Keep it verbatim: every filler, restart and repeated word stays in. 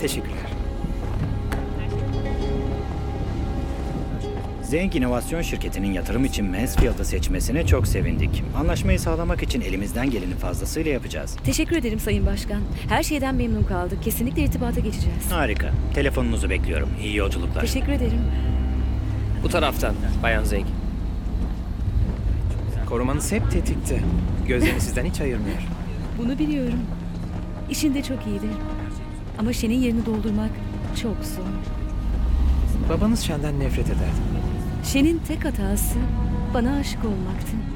Teşekkürler. Zeng İnovasyon Şirketi'nin yatırım için Mansfield'ı seçmesine çok sevindik. Anlaşmayı sağlamak için elimizden gelenin fazlasıyla yapacağız. Teşekkür ederim Sayın Başkan. Her şeyden memnun kaldık. Kesinlikle irtibata geçeceğiz. Harika. Telefonunuzu bekliyorum. İyi yolculuklar. Teşekkür ederim. Bu taraftan Bayan Zeng. Korumanız hep tetikte. Gözlerini sizden hiç ayırmıyor. Bunu biliyorum. İşinde çok iyidir. Ama Shen'in yerini doldurmak çok zor. Babanız Shen'den nefret ederdi. Shen'in tek hatası bana aşık olmaktı.